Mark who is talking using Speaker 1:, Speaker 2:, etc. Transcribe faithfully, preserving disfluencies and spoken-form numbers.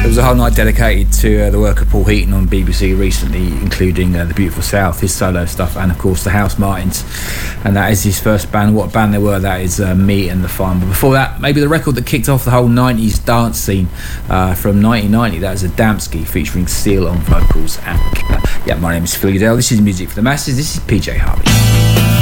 Speaker 1: was a whole night dedicated to uh, the work of Paul Heaton on B B C recently, including uh, The Beautiful South, his solo stuff, and of course the Housemartins. And that is his first band. What a band they were, that is uh, Me and the Fun. But before that, maybe the record that kicked off the whole nineties dance scene uh, from nineteen ninety, that is Adamski featuring Seal on vocals and uh, yeah, my name is Phil Udell. This is Music for the Masses. This is P J Harvey.